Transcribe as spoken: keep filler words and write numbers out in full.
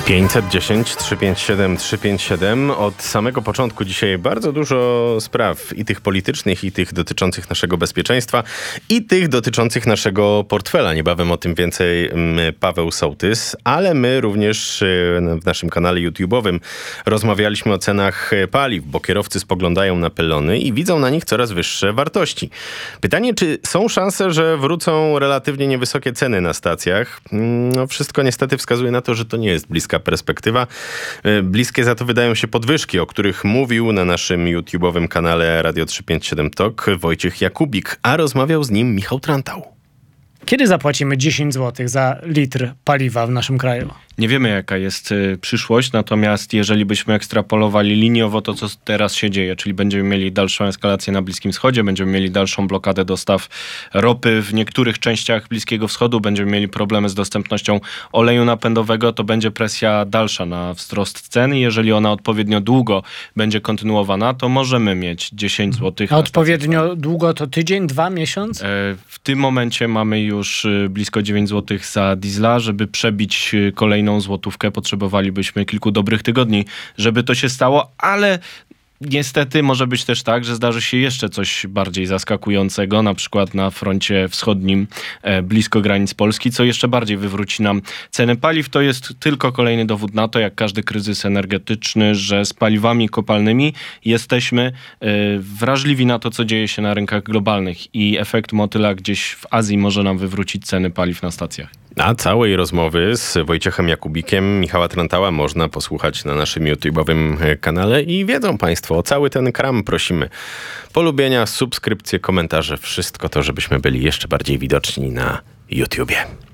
pięćset dziesięć trzysta pięćdziesiąt siedem trzysta pięćdziesiąt siedem. Od samego początku dzisiaj bardzo dużo spraw, i tych politycznych, i tych dotyczących naszego bezpieczeństwa, i tych dotyczących naszego portfela. Niebawem o tym więcej Paweł Sołtys, ale my również w naszym kanale YouTube'owym rozmawialiśmy o cenach paliw, bo kierowcy spoglądają na pylony i widzą na nich coraz wyższe wartości. Pytanie, czy są szanse, że wrócą relatywnie niewysokie ceny na stacjach? No, wszystko niestety wskazuje na to, że to nie jest bliska perspektywa. Bliskie za to wydają się podwyżki, o których mówił na naszym YouTube'owym kanale Radio trzysta pięćdziesiąt siedem Talk Wojciech Jakubik, a rozmawiał z nim Michał Trantał. Kiedy zapłacimy dziesięć złotych za litr paliwa w naszym kraju? Nie wiemy, jaka jest y, przyszłość, natomiast jeżeli byśmy ekstrapolowali liniowo to, co teraz się dzieje, czyli będziemy mieli dalszą eskalację na Bliskim Wschodzie, będziemy mieli dalszą blokadę dostaw ropy w niektórych częściach Bliskiego Wschodu, będziemy mieli problemy z dostępnością oleju napędowego, to będzie presja dalsza na wzrost cen i jeżeli ona odpowiednio długo będzie kontynuowana, to możemy mieć dziesięć złotych. A odpowiednio długo to tydzień, dwa, miesiąc? E, w tym momencie mamy już y, blisko dziewięć złotych za diesla, żeby przebić y, kolejną złotówkę potrzebowalibyśmy kilku dobrych tygodni, żeby to się stało, ale niestety może być też tak, że zdarzy się jeszcze coś bardziej zaskakującego, na przykład na froncie wschodnim, e, blisko granic Polski, co jeszcze bardziej wywróci nam ceny paliw. To jest tylko kolejny dowód na to, jak każdy kryzys energetyczny, że z paliwami kopalnymi jesteśmy e, wrażliwi na to, co dzieje się na rynkach globalnych i efekt motyla gdzieś w Azji może nam wywrócić ceny paliw na stacjach. A całej rozmowy z Wojciechem Jakubikiem Michała Trantała można posłuchać na naszym YouTube'owym kanale i wiedzą Państwo, o cały ten kram prosimy. Polubienia, subskrypcje, komentarze, wszystko to, żebyśmy byli jeszcze bardziej widoczni na YouTubie.